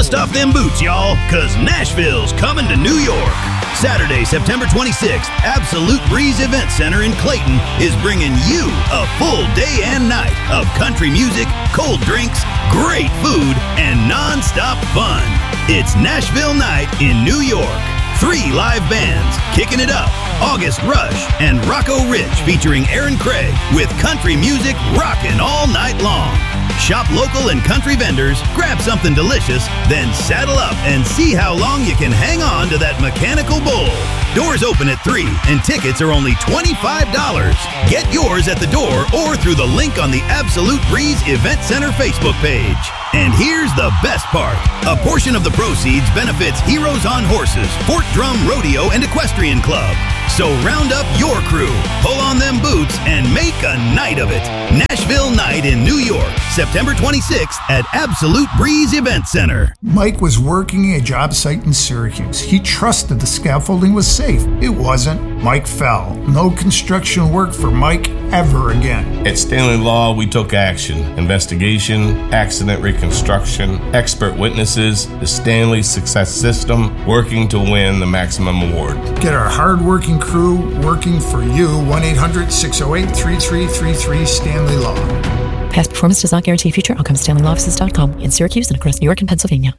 Dust off them boots, y'all, because Nashville's coming to New York. Saturday, September 26th, Absolute Breeze Event Center in Clayton is bringing you a full day and night of country music, cold drinks, great food, and non-stop fun. It's Nashville Night in New York. 3 live bands kicking it up. August Rush and Rocco Rich featuring Aaron Craig with country music rocking all night long. Shop local and country vendors, grab something delicious, then saddle up and see how long you can hang on to that mechanical bull. Doors open at 3 and tickets are only $25. Get yours at the door or through the link on the Absolute Breeze Event Center Facebook page. And here's the best part. A portion of the proceeds benefits Heroes on Horses, Fort Drum Rodeo and Equestrian Club. So round up your crew, pull on them boots, and make a night of it. Nashville Night in New York, September 26th at Absolute Breeze Event Center. Mike was working a job site in Syracuse. He trusted the scaffolding was safe. It wasn't. Mike fell. No construction work for Mike ever again. At Stanley Law, we took action. Investigation, accident reconstruction, expert witnesses, the Stanley Success System, working to win the maximum award. Get our hard-working crew working for you. 1-800-608-3333 Stanley Law. Past performance does not guarantee future outcomes. StanleyLawoffices.com in Syracuse and across New York and Pennsylvania.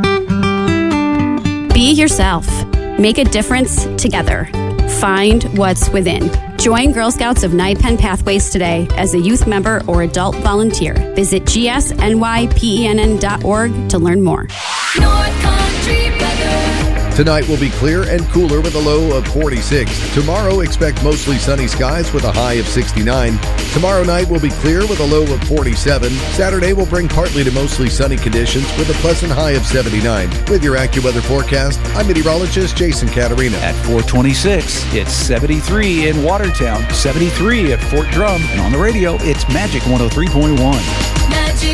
Be yourself. Make a difference together. Find what's within. Join Girl Scouts of Naipen Pathways today as a youth member or adult volunteer. Visit gsnypenn.org to learn more. North Country weather. Tonight will be clear and cooler with a low of 46. Tomorrow, expect mostly sunny skies with a high of 69. Tomorrow night will be clear with a low of 47. Saturday will bring partly to mostly sunny conditions with a pleasant high of 79. With your AccuWeather forecast, I'm meteorologist Jason Caterina. At 426, it's 73 in Watertown, 73 at Fort Drum, and on the radio, it's Magic 103.1. Magic